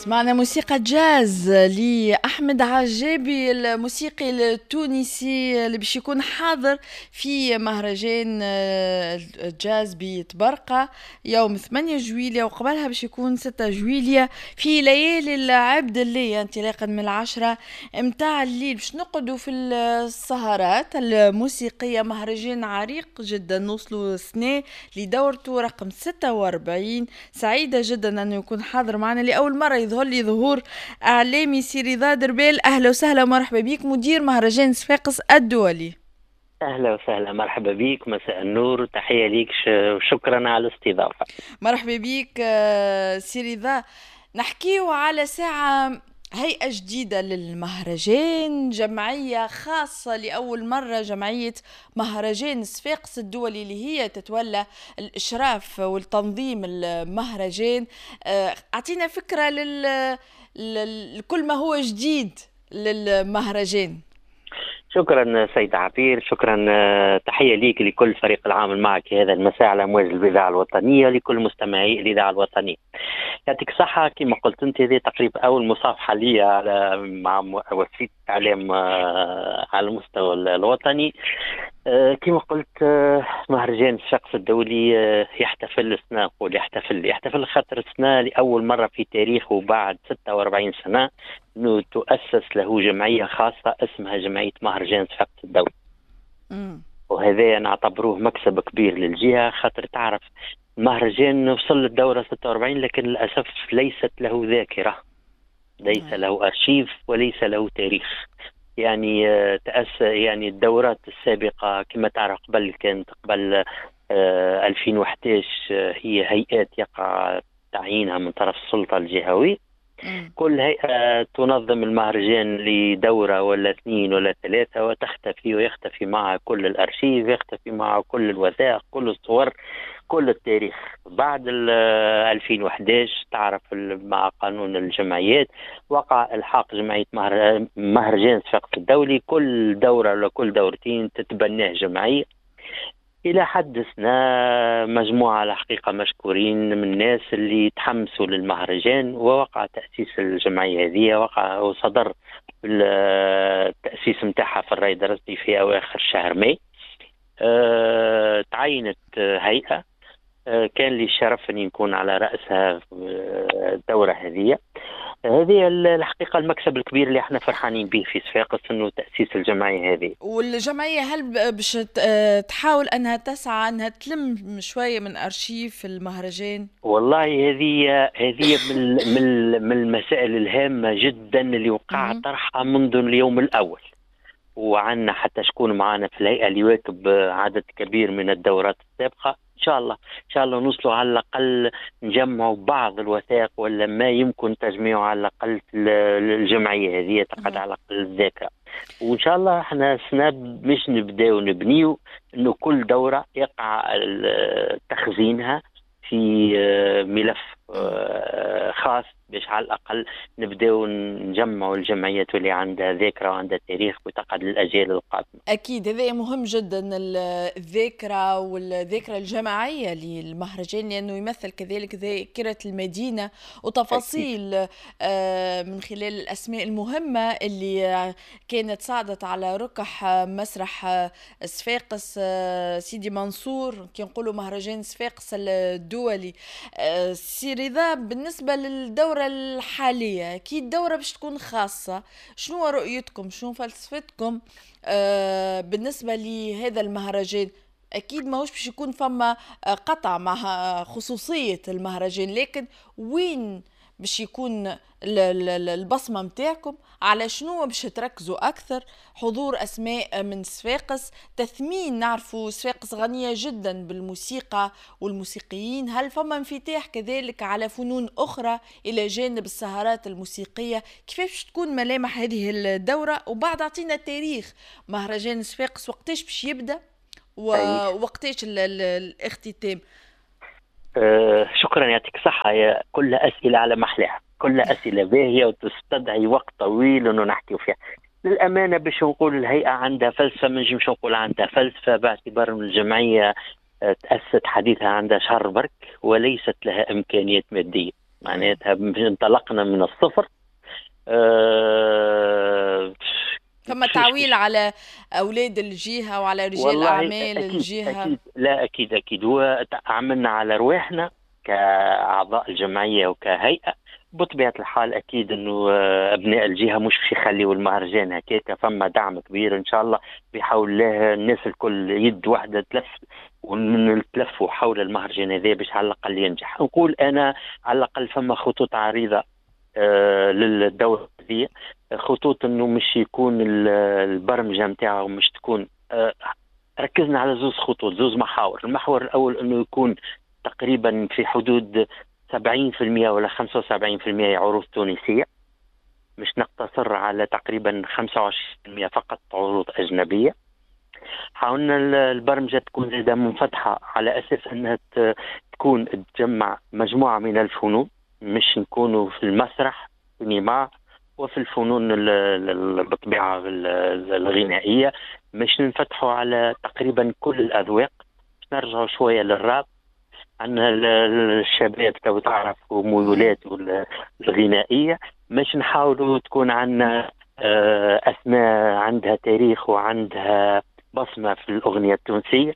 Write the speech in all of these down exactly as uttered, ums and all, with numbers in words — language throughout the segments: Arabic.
سمعنا موسيقى جاز لأحمد عجابي الموسيقي التونسي اللي باش يكون حاضر في مهرجان آه، الجاز بطبرقة يوم ثمانية جويلية، وقبلها باش يكون ستة جويلية في ليالي العبد اللي انطلاقا من العشرة متاع الليل باش نقعدوا في السهرات الموسيقية. مهرجان عريق جدا نوصلوا سنة لدورته رقم ستة وأربعين. سعيدة جدا أنه يكون حاضر معنا لأول مرة، يظهر لي ظهور إعلامي سي رضا دربال. أهلا وسهلا ومرحبا بك، مدير مهرجان صفاقس الدولي. أهلا وسهلا، مرحبا بك، مساء النور، تحية ليك، ش- شكرا على الاستضافة. مرحبا بك آه، سي رضا. نحكيو على ساعة هيئة جديدة للمهرجان، جمعية خاصة لأول مرة، جمعية مهرجان صفاقس الدولي اللي هي تتولى الإشراف والتنظيم المهرجان. آه، أعطينا فكرة لل... لل- لكل ما هو جديد للمهرجان. شكرا سيد عبير، شكرا. آه، تحية ليك، لكل فريق العمل معك هذا المساء على أمواج الإذاعة الوطنية، لكل مستمعي الإذاعة الوطنية. يعطيك الصحة. كما قلت أنت، هذه تقريبا أول مصافحة لي على مع م- وسيلة إعلام آه، على المستوى الوطني. آه، كما قلت، آه، مهرجان الشقص الدولي آه، يحتفل السنة، نقول يحتفل يحتفل خاطر السنة لأول مرة في تاريخه بعد ستة وأربعين سنة أنه تؤسس له جمعية خاصة اسمها جمعية مهرجان الشقص الدولي. مم. وهذا نعتبروه مكسب كبير للجهة، خاطر تعرف المهرجان وصل للدورة ستة وأربعين، لكن للأسف ليست له ذاكرة، ليس نعم. له أرشيف وليس له تاريخ. يعني آه، تأس يعني الدورات السابقة كما تعرف قبل، كانت قبل آه، ألفين وأحد عشر، آه، هي هيئات يقع تعيينها من طرف السلطة الجهوية. مم. كل هيئة تنظم المهرجان لدورة ولا اثنين ولا ثلاثة، وتختفي ويختفي معها كل الأرشيف، يختفي معها كل الوثائق، كل الصور، كل التاريخ. بعد ال ألفين وأحد عشر تعرف ال- مع قانون الجمعيات وقع إلحاق جمعية مهر- مهرجان صفاقس الدولي. كل دورة ولا كل دورتين تتبناه جمعية. إلى حد سنا مجموعة الحقيقة مشكورين من الناس اللي تحمسوا للمهرجان، ووقع تأسيس الجمعية هذه، وقع وصدر التأسيس متاعها في الرأي الرسمي في أواخر شهر ماي. أه تعينت هيئة، أه كان لي الشرف أن يكون على رأسها آه، الدورة هذه. هذه الحقيقة المكسب الكبير اللي احنا فرحانين به في صفاقس، انه تأسيس الجمعية هذه. والجمعية هل ب- باش ت- آه، تحاول أنها تسعى أنها تلم شوية من أرشيف المهرجان؟ والله هذه هذه من من من المسائل الهامة جدا اللي وقع مهم. طرحها منذ اليوم الأول. وعنا حتى شكون معنا في الهيئة اللي يواكب عدد كبير من الدورات السابقة. إن شاء الله إن شاء الله نوصلوا على الأقل نجمعوا بعض الوثائق، ولا ما يمكن تجميعه على الأقل في ال- الجمعية هذه، تقعد أها. على الأقل الذاكرة. وإن شاء الله احنا سنة مش نبداو نبنيو إنه كل دورة يقع ال- تخزينها في آه، ملف مم. آه، خاص، باش على الأقل نبداو نجمعوا الجمعيات اللي عندها ذاكرة وعندها تاريخ وتقعد للأجيال القادمة. أكيد هذا مهم جدا، ال- الذاكرة والذاكرة الجماعية للمهرجان، لأنه يمثل كذلك ذاكرة المدينة أكيد. وتفاصيل آه، من خلال الأسماء المهمة اللي آه، كانت صعدت على ركح آه، مسرح آه، صفاقس آه، سيدي منصور، كي نقولوا مهرجان صفاقس الدولي. آه، سي رضا، بالنسبة للدورة الحالية، كي الدورة باش تكون خاصة، شنو رؤيتكم، شنو فلسفتكم آه، بالنسبة لهذا المهرجان؟ أكيد ماهوش باش يكون فما آه، قطع مع خصوصية المهرجان، لكن وين باش يكون ال- ال- ال- البصمة متاعكم؟ على شنو باش تركزوا أكثر؟ حضور أسماء من صفاقس، تثمين، نعرفوا صفاقس غنية جدا بالموسيقى والموسيقيين، هل فما انفتاح كذلك على فنون أخرى إلى جانب السهرات الموسيقية؟ كيفاش تكون ملامح هذه الدورة؟ وبعد أعطينا تاريخ مهرجان صفاقس، وقتاش باش يبدأ أي. ووقتاش ال- ال- الاختتام؟ أه شكرا، يعطيك صحة. يا كل أسئلة على محلها، كل أسئلة باهية وتستدعي وقت طويل إنه نحكي فيها. للأمانة باش نقول الهيئة عندها فلسفة، ما نجمش نقول عندها فلسفة، باعتبار إن الجمعية آه، تأسست حديثها عندها شهر برك وليست لها إمكانيات مادية. معناتها انطلقنا من الصفر. أه ثم تعويل على أولاد الجهة وعلى رجال والله أعمال أكيد الجهة. أكيد، لا أكيد أكيد، وعملنا على رواحنا كأعضاء الجمعية وكهيئة. بطبيعة الحال أكيد أنه أبناء الجهة مش باش يخليوا المهرجان هكاك، فما دعم كبير إن شاء الله بحول الله. الناس الكل يد واحدة تلف ونتلفوا حول المهرجان هذا باش على الأقل ينجح. نقول أنا على الأقل فما خطوط عريضة آه للدورة هذه، خطوط أنه مش يكون البرمجة متاعه مش تكون آه ركزنا على زوز خطوط، زوز محاور. المحور الأول أنه يكون تقريبا في حدود سبعين في المئة ولا خمسة وسبعين في المئة عروض تونسية، مش نقتصر على تقريبا خمسة وعشرين في المئة فقط عروض أجنبية. حاولنا البرمجة تكون زيادة منفتحة على أساس أنها تكون تجمع مجموعة من الفنون، مش نكونوا في المسرح سينما وفي الفنون بالطبيعة الغنائية، مش ننفتحوا على تقريبا كل الأذواق، نرجعوا شوية للراب. عندنا الشباب لو تعرفوا ميولات الغنائية، مش نحاولوا تكون عندنا أسماء عندها تاريخ وعندها بصمة في الأغنية التونسية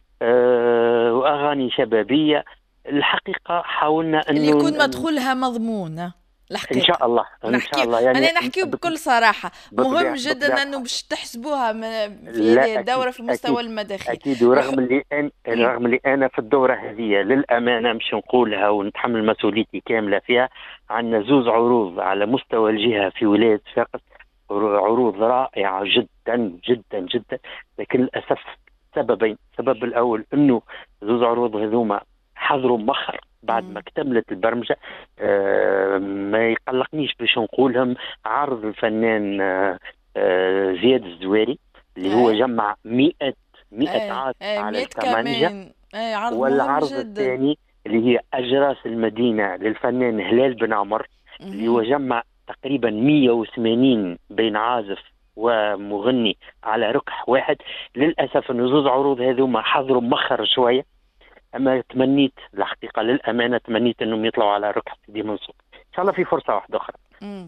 وأغاني شبابية. الحقيقة حاولنا أنه اللي يكون مدخولها مضمون الحقيقة. إن شاء الله إن شاء الله يعني أنا نحكيه بكل صراحة. مهم جدا أنه باش تحسبوها في هذه الدورة في المستوى المداخيل. أكيد. ورغم اللي أنا رغم اللي أنا في الدورة هذه للأمانة مش نقولها ونتحمل مسؤوليتي كاملة فيها، عندنا زوز عروض على مستوى الجهة في ولاية صفاقس، عروض رائعة جدا جدا جدا، لكن للأسف سببين. السبب الأول أنه زوز عروض هذوما حضروا مؤخر بعد ما اكتملت البرمجة. آه ما يقلقنيش باش نقولهم عرض الفنان آه آه زياد الزواري اللي هو جمع مئة مئة عازف على الكمانجة، والعرض الثاني اللي هي أجراس المدينة للفنان هلال بن عمر اللي هو جمع تقريبا مئة وثمانين بين عازف ومغني على ركح واحد. للأسف أن زوز عروض هذوما حضروا مؤخر شوية، أما تمنيت الحقيقة للأمانة تمنيت أنهم يطلعوا على ركح سيدي منصور. إن شاء الله في فرصة واحدة أخرى.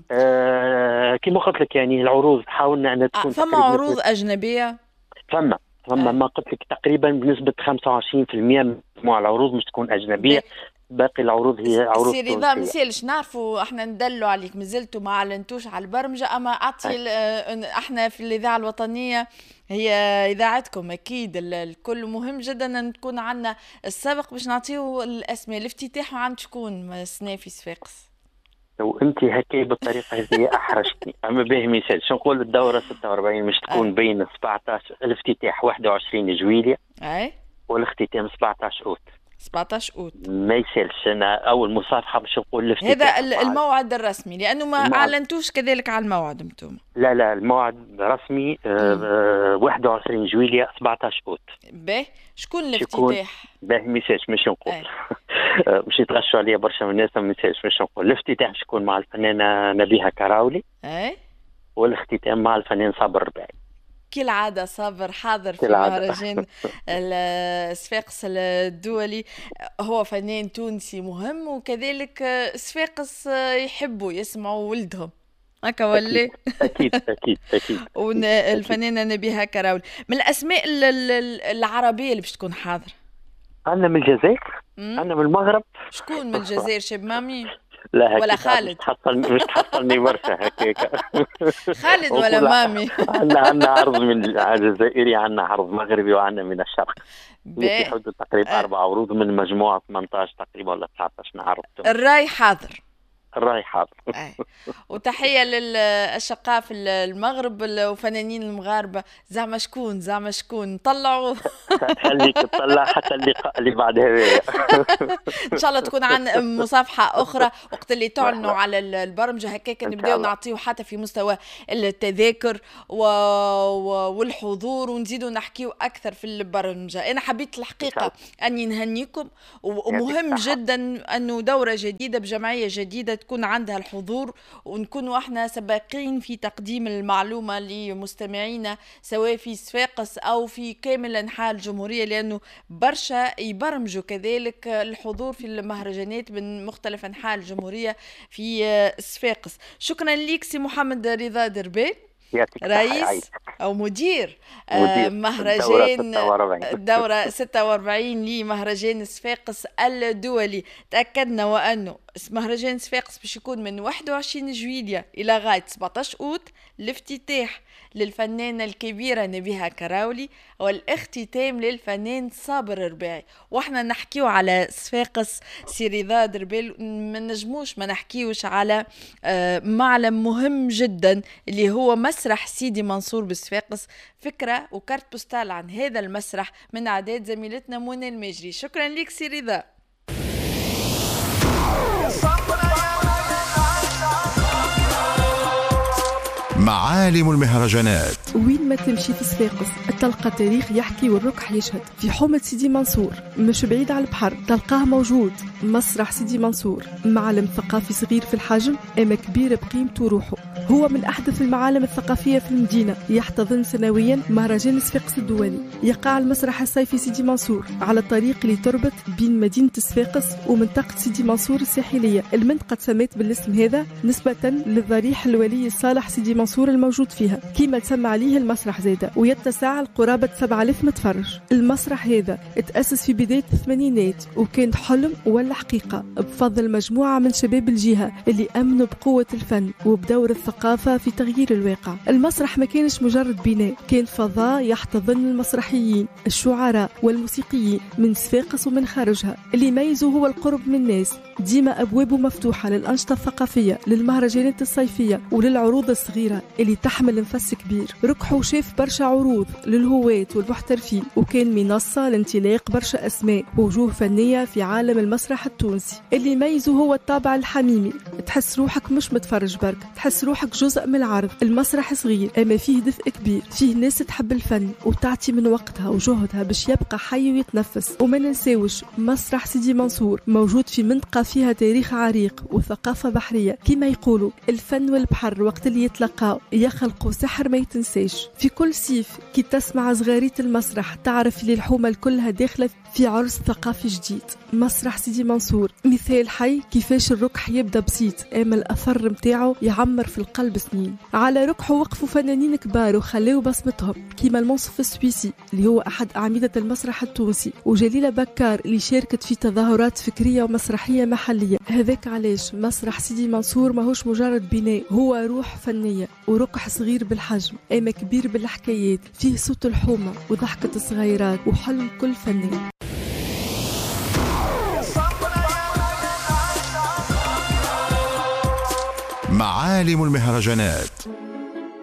آه كما قلت لك يعني العروض حاولنا أن تكون آه فما عروض أجنبية، فما فما آه. ما قلت لك تقريبا بنسبة خمسة وعشرين في المئة من مجموع العروض مش تكون أجنبية، باقي العروض هي عروض سي رضا. مسالش نعرفوا احنا ندلوا عليك، مازلتوا ما اعلنتوش على البرمجه، اما اعطي احنا في الاذاعه الوطنيه هي اذاعتكم اكيد الكل مهم جدا ان تكون عندنا السبق باش نعطيو الاسماء. الافتتاح عند شكون السنه في صفاقس؟ لو انت هكا بالطريقه هذه احرجتني. اما باهي مثال شو نقول الدوره ستة وأربعين مش تكون أي. بين سبعطاش الافتتاح واحد وعشرين جويلية اي والاختتام سبعطاش اوت. سبعطاش اوت ما يسالش. انا اول مصافحه باش نقول الافتتاح هذا الموعد الرسمي، لانه ما الموعد. اعلنتوش كذلك على الموعد انتم؟ لا لا الموعد رسمي آه واحد وعشرين جويلية سبعطاش اوت. باهي شكون الافتتاح؟ باهي ما يسالش مش نقول مش يتغشوا عليا برشا من الناس، ما يسالش مش نقول. الافتتاح باش يكون مع الفنانه نبيهه كراولي اي، والاختتام مع الفنان صابر رباعي. كالعادة صابر حاضر في مهرجان صفاقس الدولي، هو فنان تونسي مهم، وكذلك صفاقس يحبوا يسمعوا ولدهم هكا ولا؟ أكيد أكيد أكيد. والفنانة نبيهة كراولي من الأسماء العربية اللي باش تكون حاضرة. عندنا من الجزائر، عندنا من المغرب. شكون من الجزائر؟ شاب مامي لا ولا خالد؟ مش تحصل مش تحصلني برشا هكاك. خالد ولا مامي؟ عندنا عندنا عرض من الجزائري، عندنا عرض مغربي، وعندنا من الشرق. في حدود تقريبا أه. أربع عروض من مجموعة ثمانية عشر تقريبا ولا تسعة عشر نعرض. الراي حاضر. الراي حاضر. أي. وتحية للأشقاء في المغرب وفنانين المغاربة. زعما شكون زعما شكون طلعوا؟ خليك تطلع حتى اللقاء اللي بعد هذا. إن شاء الله تكون عن مصافحة أخرى وقت اللي تعلنوا على البرمجة هكاك نبداو نعطيو حتى في مستوى التذاكر و... والحضور، ونزيدوا نحكيو أكثر في البرمجة. أنا حبيت الحقيقة أني نهنيكم، ومهم جدا أنه دورة جديدة بجمعية جديدة تكون عندها الحضور، ونكونوا احنا سباقين في تقديم المعلومة لمستمعينا سواء في صفاقس أو في كامل أنحاء الجمهورية، لأنه برشا يبرمجوا كذلك الحضور في المهرجانات من مختلف أنحاء الجمهورية في صفاقس. شكرا ليك سي محمد رضا دربال، رئيس أو مدير, مدير مهرجان الدورة ستة وأربعين لمهرجان صفاقس الدولي. تأكدنا وأنه مهرجان صفاقس باش يكون من واحد وعشرين جويلية إلى غاية سبعطاش أوت، الافتتاح للفنانة الكبيرة نبيها كراولي والاختتام للفنان صابر رباعي. واحنا نحكيو على صفاقس سي رضا دربال ما نجموش ما نحكيوش على معلم مهم جدا اللي هو مسرح سيدي منصور بصفاقس. فكرة وكارت بوستال عن هذا المسرح من اعداد زميلتنا منى المجري. شكرا لك سي رضا. معالم المهرجانات. وين ما تمشي في صفاقس تلقى تاريخ يحكي والركح يشهد. في حومة سيدي منصور مش بعيد على البحر تلقاه موجود مسرح سيدي منصور، معلم ثقافي صغير في الحجم اما كبير بقيمته وروحه. هو من احدث المعالم الثقافية في المدينة، يحتضن سنويا مهرجان صفاقس الدولي. يقع المسرح الصيفي سيدي منصور على الطريق اللي تربط بين مدينة صفاقس ومنطقة سيدي منصور الساحلية. المنطقة تسميت بالاسم هذا نسبة للضريح الولي الصالح سيدي منصور الموجود فيها، كيما تسمى عليه المسرح زاده، ويتسع لقرابة سبعة آلاف متفرج. المسرح هذا تأسس في بداية الثمانينات وكان حلم ولا حقيقة بفضل مجموعة من شباب الجهة اللي أمنوا بقوة الفن وبدور الثقافة في تغيير الواقع. المسرح ما كانش مجرد بناء، كان فضاء يحتضن المسرحيين الشعراء والموسيقيين من صفاقس ومن خارجها. اللي يميزه هو القرب من الناس، ديما أبوابه مفتوحة للأنشطة الثقافية، للمهرجانات الصيفية وللعروض الصغيرة اللي تحمل نفس كبير. ركحوا شاف برشا عروض للهواة والمحترفين، وكان منصة لانطلاق برشا أسماء ووجوه فنية في عالم المسرح التونسي. اللي يميزه هو الطابع الحميمي، تحس روحك مش متفرج برك، تحس روحك جزء من العرض. المسرح صغير أما فيه دفء كبير، فيه ناس تحب الفن وتعطي من وقتها وجهدها باش يبقى حي ويتنفس. وما ننساوش مسرح سيدي منصور موجود في منطقة فيها تاريخ عريق وثقافة بحرية. كما يقولوا الفن والبحر وقت اللي يتلقاو يخلقوا سحر ما يتنساش. في كل صيف كي تسمع زغاريت المسرح تعرف اللي الحومة كلها داخلة في عرس ثقافي جديد. مسرح سيدي منصور مثال حي كيفاش الركح يبدا بسيط اما الاثر متاعه يعمر في القلب سنين. على ركحه وقفوا فنانين كبار وخلاو بصمتهم كيما المنصف السويسي اللي هو احد اعمدة المسرح التونسي، وجليلة بكار اللي شاركت في تظاهرات فكرية ومسرحية محلية. هذاك علاش مسرح سيدي منصور ماهوش مجرد بناء، هو روح فنية وركح صغير بالحجم اما كبير بالحكايات، فيه صوت الحومة وضحكة الصغيرات وحلم كل فنان. معالم المهرجانات.